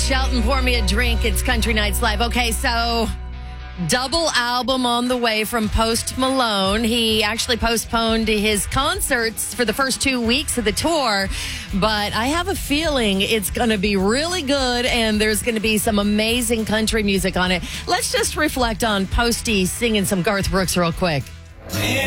Shelton, pour me a drink. It's Country Nights Live. Okay, so double album on the way from Post Malone. He actually postponed his concerts for the first 2 weeks of the tour, but I have a feeling it's going to be really good and there's going to be some amazing country music on it. Let's just reflect on Posty singing some Garth Brooks real quick.